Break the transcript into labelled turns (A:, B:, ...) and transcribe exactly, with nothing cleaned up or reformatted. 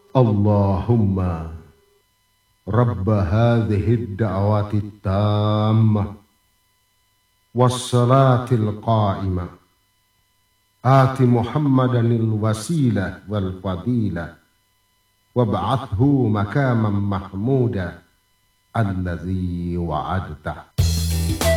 A: Allahumma Rabba hadhihi ad-da'wati at-tammah was-salati al-qa'imah ati Muhammadanil wasilah wal fadilah wab'athu makaman mahmuda alladzi wa'adtah.